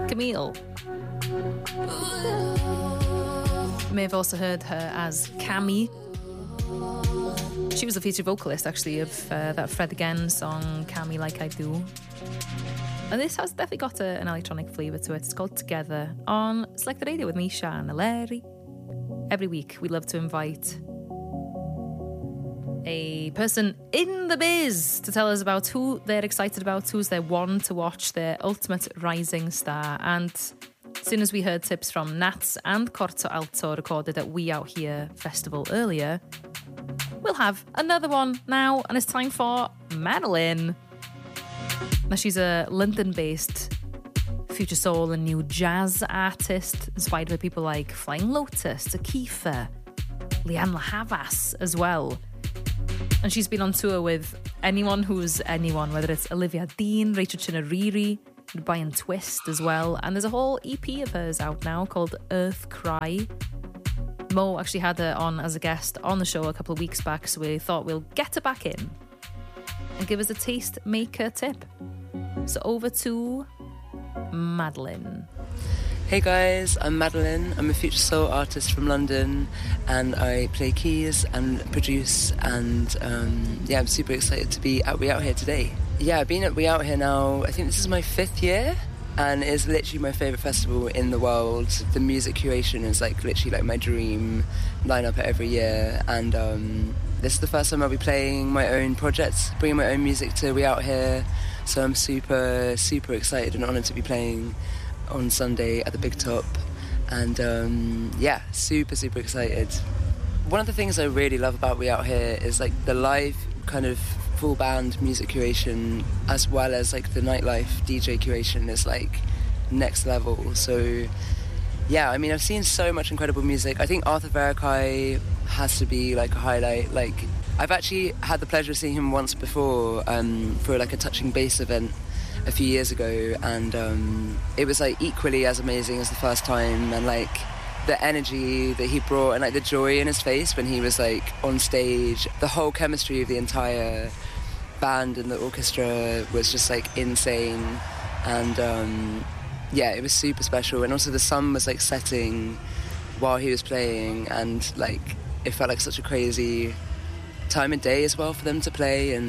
Camille. You may have also heard her as Cammy. She was the featured vocalist, actually, of that Fred Again song, Cammy Like I Do. And this has definitely got an electronic flavour to it. It's called Together on Selected Radio with me, Sian Aleri. Every week, we love to invite a person in the biz to tell us about who they're excited about, who's their one to watch, their ultimate rising star. And as soon as we heard tips from Nats and Corto Alto recorded at We Out Here Festival earlier, we'll have another one now, and it's time for Madeline. Now, she's a London-based future soul and new jazz artist, inspired by people like Flying Lotus, Akifa, Lianne La Havas as well. And she's been on tour with anyone who's anyone, whether it's Olivia Dean, Rachel Chinariri, Brian Twist as well. And there's a whole EP of hers out now called Earth Cry. Mo actually had her on as a guest on the show a couple of weeks back, so we thought we'll get her back in and give us a taste maker tip. So over to Madeline. Hey guys, I'm Madeline. I'm a future soul artist from London, and I play keys and produce, and I'm super excited to be at We Out Here today. Yeah, I've been at We Out Here now, I think this is my 5th year, and it's literally my favourite festival in the world. The music curation is literally my dream lineup every year, and this is the first time I'll be playing my own projects, bringing my own music to We Out Here, so I'm super, super excited and honoured to be playing on Sunday at the Big Top, and super, super excited. One of the things I really love about We Out Here is the live kind of full band music curation, as well as the nightlife DJ curation is next level. So yeah, I mean, I've seen so much incredible music. I think Arthur Verocai has to be a highlight. I've actually had the pleasure of seeing him once before for a Touching Bass event a few years ago, and it was equally as amazing as the first time, and the energy that he brought, and the joy in his face when he was on stage, the whole chemistry of the entire band and the orchestra was just insane, and it was super special. And also the sun was setting while he was playing, and it felt like such a crazy time of day as well for them to play, and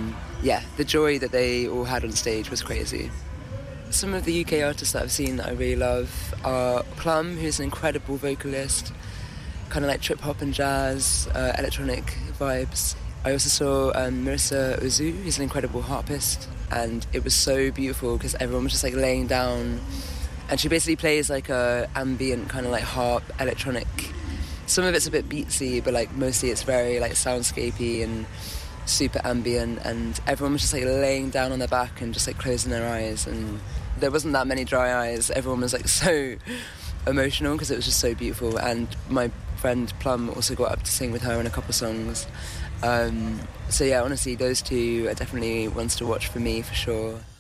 the joy that they all had on stage was crazy. Some of the UK artists that I've seen that I really love are Plum, who's an incredible vocalist, kind of trip hop and jazz, electronic vibes. I also saw Marissa Ozu, who's an incredible harpist, and it was so beautiful because everyone was just laying down, and she basically plays a ambient kind of harp electronic. Some of it's a bit beatsy, but mostly it's very soundscapey and super ambient, and everyone was just laying down on their back and just closing their eyes, and there wasn't that many dry eyes. Everyone was so emotional because it was just so beautiful. And my friend Plum also got up to sing with her in a couple of songs. So yeah, honestly, those two are definitely ones to watch for me for sure.